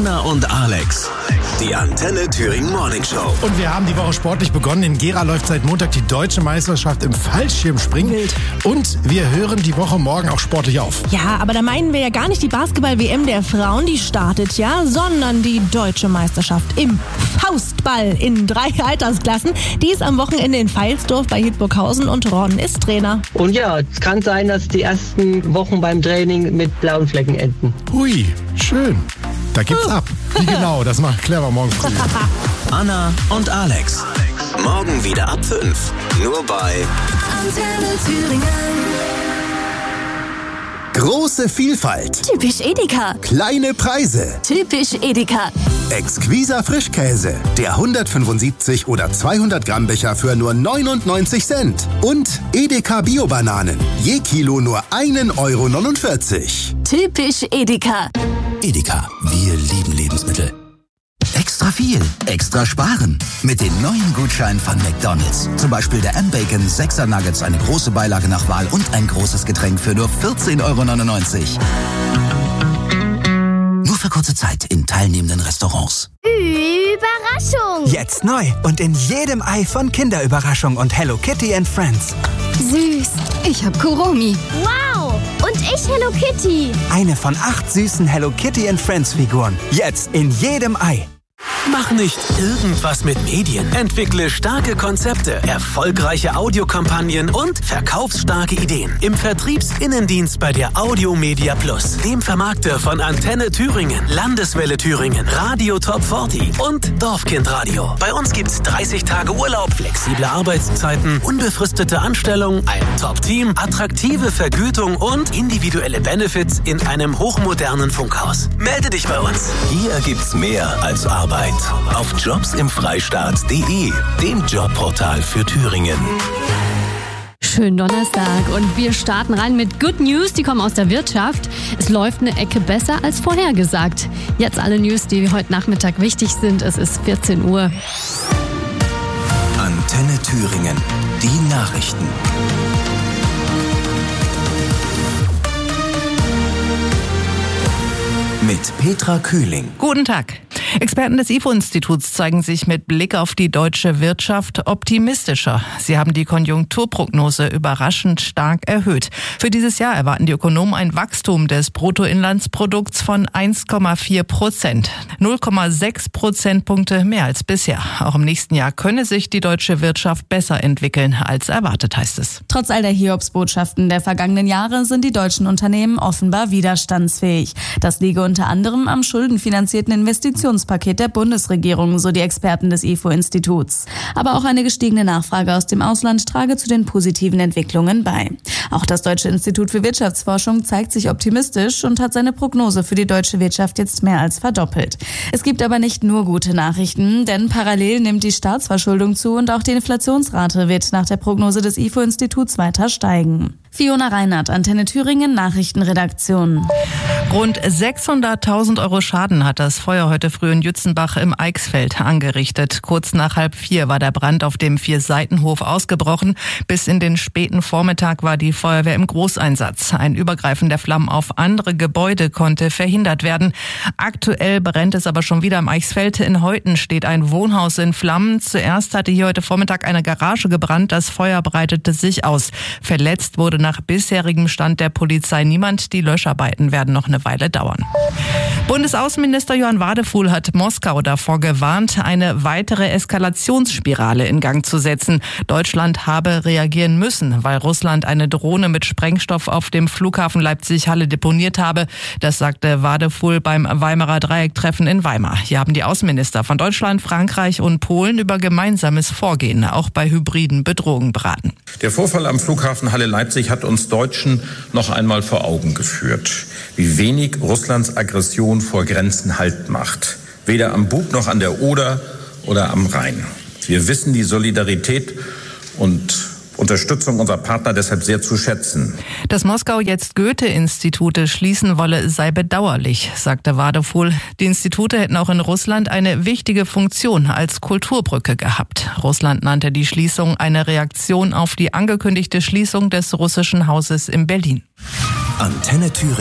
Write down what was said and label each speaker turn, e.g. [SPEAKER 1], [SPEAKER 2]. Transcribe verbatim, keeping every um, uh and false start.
[SPEAKER 1] Anna und Alex. Die Antenne Thüringen Morning Show.
[SPEAKER 2] Und wir haben die Woche sportlich begonnen. In Gera läuft seit Montag die deutsche Meisterschaft im Fallschirmspringen.
[SPEAKER 3] Wild.
[SPEAKER 2] Und wir hören die Woche morgen auch sportlich auf.
[SPEAKER 3] Ja, aber da meinen wir ja gar nicht die Basketball-W M der Frauen, die startet ja, sondern die deutsche Meisterschaft im Faustball in drei Altersklassen. Die ist am Wochenende in Veilsdorf bei Hildburghausen und Ron ist Trainer.
[SPEAKER 4] Und ja, es kann sein, dass die ersten Wochen beim Training mit blauen Flecken enden.
[SPEAKER 2] Hui, schön. Da gibt's ab. Wie genau, das macht clever morgen früh.
[SPEAKER 1] Anna und Alex. Morgen wieder ab fünf. Nur bei
[SPEAKER 5] Antenne Thüringen.
[SPEAKER 6] Große Vielfalt.
[SPEAKER 5] Typisch Edeka.
[SPEAKER 6] Kleine Preise.
[SPEAKER 5] Typisch Edeka.
[SPEAKER 6] Exquiser Frischkäse. Der hundertfünfundsiebzig oder zweihundert Gramm Becher für nur neunundneunzig Cent. Und Edeka Bio-Bananen. Je Kilo nur ein Euro neunundvierzig.
[SPEAKER 5] Typisch Edeka.
[SPEAKER 7] Edeka, wir lieben Lebensmittel. Extra viel, extra sparen. Mit den neuen Gutscheinen von McDonald's. Zum Beispiel der M-Bacon sechser Nuggets, eine große Beilage nach Wahl und ein großes Getränk für nur vierzehn Euro neunundneunzig. Nur für kurze Zeit in teilnehmenden Restaurants.
[SPEAKER 8] Überraschung!
[SPEAKER 9] Jetzt neu und in jedem Ei von Kinderüberraschung und Hello Kitty and Friends.
[SPEAKER 8] Süß. Ich hab Kuromi. Wow! Und ich Hello Kitty.
[SPEAKER 9] Eine von acht süßen Hello Kitty and Friends Figuren. Jetzt in jedem Ei.
[SPEAKER 1] Mach nicht irgendwas mit Medien. Entwickle starke Konzepte, erfolgreiche Audiokampagnen und verkaufsstarke Ideen. Im Vertriebsinnendienst bei der Audio Media Plus, dem Vermarkter von Antenne Thüringen, Landeswelle Thüringen, Radio Top vierzig und Dorfkindradio. Bei uns gibt's dreißig Tage Urlaub, flexible Arbeitszeiten, unbefristete Anstellung, ein Top-Team, attraktive Vergütung und individuelle Benefits in einem hochmodernen Funkhaus. Melde dich bei uns. Hier gibt's mehr als Arbeit. Auf jobs im freistaat punkt de, dem Jobportal für Thüringen.
[SPEAKER 10] Schönen Donnerstag und wir starten rein mit Good News, die kommen aus der Wirtschaft. Es läuft eine Ecke besser als vorhergesagt. Jetzt alle News, die heute Nachmittag wichtig sind. Es ist vierzehn Uhr.
[SPEAKER 1] Antenne Thüringen, die Nachrichten. Mit Petra Kühling.
[SPEAKER 11] Guten Tag. Experten des I F O-Instituts zeigen sich mit Blick auf die deutsche Wirtschaft optimistischer. Sie haben die Konjunkturprognose überraschend stark erhöht. Für dieses Jahr erwarten die Ökonomen ein Wachstum des Bruttoinlandsprodukts von eins Komma vier Prozent. null Komma sechs Prozentpunkte mehr als bisher. Auch im nächsten Jahr könne sich die deutsche Wirtschaft besser entwickeln als erwartet, heißt es.
[SPEAKER 12] Trotz all der Hiobsbotschaften der vergangenen Jahre sind die deutschen Unternehmen offenbar widerstandsfähig. Das liege unter anderem am schuldenfinanzierten Investitionspaket der Bundesregierung, so die Experten des I F O-Instituts. Aber auch eine gestiegene Nachfrage aus dem Ausland trage zu den positiven Entwicklungen bei. Auch das Deutsche Institut für Wirtschaftsforschung zeigt sich optimistisch und hat seine Prognose für die deutsche Wirtschaft jetzt mehr als verdoppelt. Es gibt aber nicht nur gute Nachrichten, denn parallel nimmt die Staatsverschuldung zu und auch die Inflationsrate wird nach der Prognose des I F O-Instituts weiter steigen. Fiona Reinhardt, Antenne Thüringen, Nachrichtenredaktion.
[SPEAKER 11] Rund sechshunderttausend Euro Schaden hat das Feuer heute früh in Jützenbach im Eichsfeld angerichtet. Kurz nach halb vier war der Brand auf dem Vierseitenhof ausgebrochen. Bis in den späten Vormittag war die Feuerwehr im Großeinsatz. Ein Übergreifen der Flammen auf andere Gebäude konnte verhindert werden. Aktuell brennt es aber schon wieder im Eichsfeld. In Heuten steht ein Wohnhaus in Flammen. Zuerst hatte hier heute Vormittag eine Garage gebrannt. Das Feuer breitete sich aus. Verletzt wurde nach bisherigem Stand der Polizei niemand. Die Löscharbeiten werden noch eine Weile dauern. Bundesaußenminister Johann Wadefuhl hat Moskau davor gewarnt, eine weitere Eskalationsspirale in Gang zu setzen. Deutschland habe reagieren müssen, weil Russland eine Drohne mit Sprengstoff auf dem Flughafen Leipzig-Halle deponiert habe. Das sagte Wadefuhl beim Weimarer Dreiecktreffen in Weimar. Hier haben die Außenminister von Deutschland, Frankreich und Polen über gemeinsames Vorgehen, auch bei hybriden Bedrohungen beraten.
[SPEAKER 13] Der Vorfall am Flughafen Halle Leipzig hat uns Deutschen noch einmal vor Augen geführt, wie wenig Russlands Aggression vor Grenzen Halt macht. Weder am Bug noch an der Oder oder am Rhein. Wir wissen die Solidarität und Unterstützung unserer Partner deshalb sehr zu schätzen.
[SPEAKER 11] Dass Moskau jetzt Goethe-Institute schließen wolle, sei bedauerlich, sagte Wadefuhl. Die Institute hätten auch in Russland eine wichtige Funktion als Kulturbrücke gehabt. Russland nannte die Schließung eine Reaktion auf die angekündigte Schließung des russischen Hauses in Berlin.
[SPEAKER 1] Antenne Thüringen.